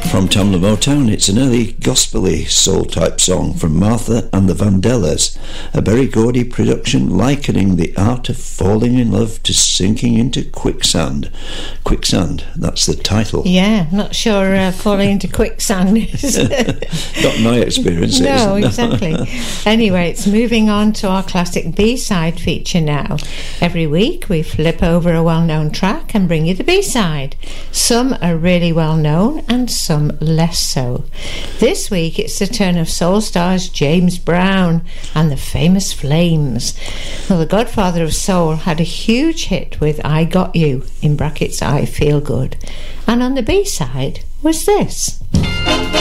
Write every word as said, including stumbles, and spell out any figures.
From Tamla Motown, it's an early gospel-y soul-type song from Martha and the Vandellas, a Berry Gordy production likening the art of falling in love to sinking into quicksand. Quicksand, that's the title. Yeah, not sure uh, falling into quicksand is. Not my experience. No, it exactly. Anyway, it's moving on to our classic B-side feature now. Every week we flip over a well-known track and bring you the B-side. Some are really well-known and some less so. This week it's the turn of soul stars James Brown and the Famous Flames. Well, the godfather of soul had a huge hit with I Got You, in brackets I Feel Good, and on the B-side was this.